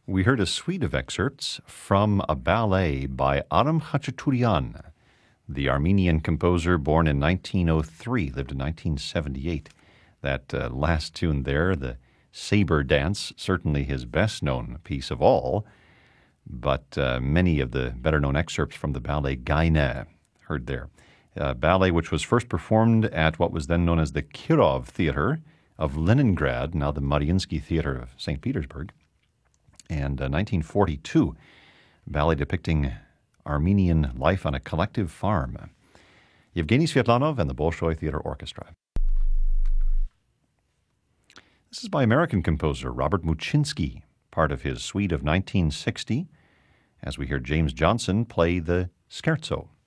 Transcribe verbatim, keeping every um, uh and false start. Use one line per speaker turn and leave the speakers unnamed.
We heard a suite of excerpts from a ballet by Aram Khachaturian, the Armenian composer born in nineteen oh three, lived in nineteen seventy-eight. That uh, last tune there, the Saber Dance, certainly his best-known piece of all, but uh, many of the better-known excerpts from the ballet Gaine heard there. A ballet which was first performed at what was then known as the Kirov Theater of Leningrad, now the Mariinsky Theater of Saint Petersburg, and uh, nineteen forty-two, ballet depicting Armenian life on a collective farm. Yevgeny Svetlanov and the Bolshoi Theater Orchestra. This is by American composer Robert Muchinsky, part of his suite of nineteen sixty, as we hear James Johnson play the Scherzo.